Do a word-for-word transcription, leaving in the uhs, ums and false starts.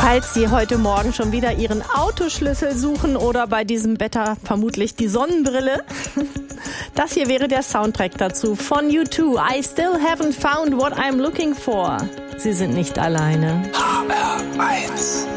Falls Sie heute Morgen schon wieder Ihren Autoschlüssel suchen oder bei diesem Wetter vermutlich die Sonnenbrille, das hier wäre der Soundtrack dazu von U zwei. I still haven't found what I'm looking for. Sie sind nicht alleine. H R eins